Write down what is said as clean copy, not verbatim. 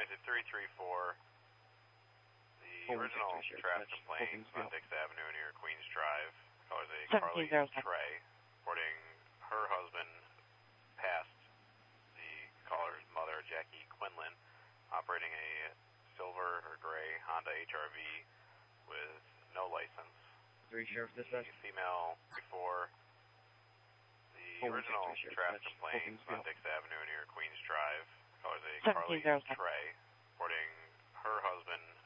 United 334. The original traffic complaint on Dix Avenue near Queens Drive. Caller's a Carly Trey, reporting her husband passed the caller's mother, Jackie Quinlan, operating a silver or gray Honda HR-V with no license. The female before the original traffic complaint on Dix Avenue near Queens Drive. Caller's a Carly Trey, reporting her husband